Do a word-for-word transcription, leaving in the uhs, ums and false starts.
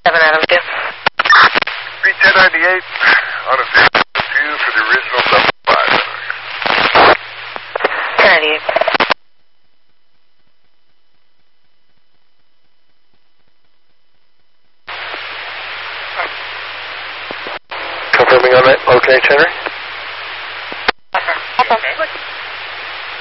seven Adam two. three ten ninety-eight on a zero two for the original double five. ten ninety-eight. Confirming on that. Okay, Henry.